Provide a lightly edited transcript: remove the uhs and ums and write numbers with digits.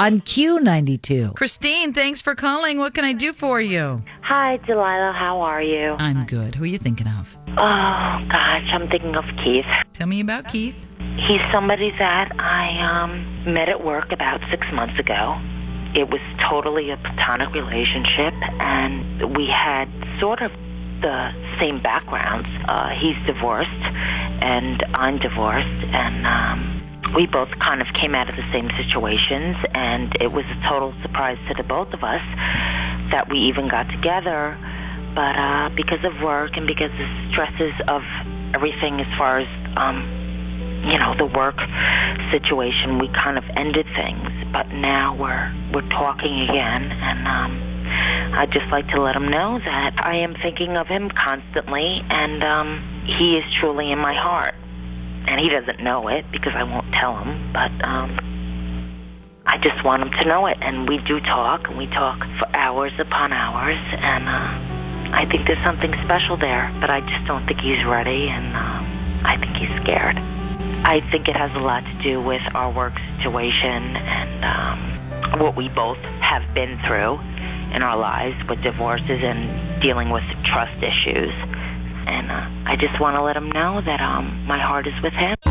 on Q92. Christine, thanks for calling. What can I do for you? Hi, Delilah. How are you? I'm good. Who are you thinking of? Oh, gosh, I'm thinking of Keith. Tell me about Keith. He's somebody that I met at work about 6 months ago. It was totally a platonic relationship, and we had sort of the same backgrounds. He's divorced, and I'm divorced, and we both kind of came out of the same situations, and it was a total surprise to the both of us that we even got together. But because of work and because of the stresses of everything as far as, the work situation, we kind of ended things. But now we're talking again, and I'd just like to let him know that I am thinking of him constantly, and he is truly in my heart. And he doesn't know it because I won't tell him, but I just want him to know it. And we do talk, and we talk for hours upon hours, and I think there's something special there, but I just don't think he's ready, and I think he's scared. I think it has a lot to do with our work situation and what we both have been through in our lives with divorces and dealing with trust issues. And I just want to let him know that my heart is with him.